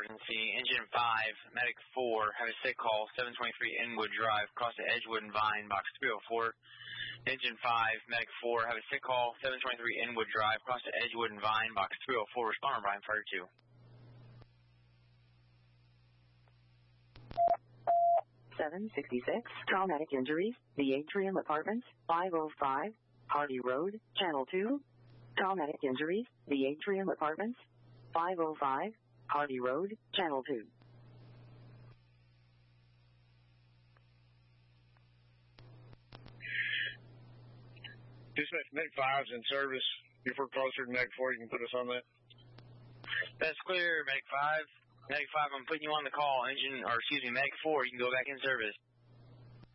emergency. Engine 5, Medic 4, have a sick call, 723 Inwood Drive, cross to Edgewood and Vine, box 304. Engine 5, Medic 4, have a sick call, 723 Inwood Drive, cross to Edgewood and Vine, box 304. Respond on Brian Fire 2. 766, traumatic injuries, The Atrium Apartments, 505, Hardy Road, Channel 2. Traumatic injuries, The Atrium Apartments, 505, Hardy Road, Channel 2. Dispatch, Medic 5's in service. If we're closer to Medic 4, you can put us on that. That's clear, Medic 5. Medic 5, I'm putting you on the call. Medic 4, you can go back in service.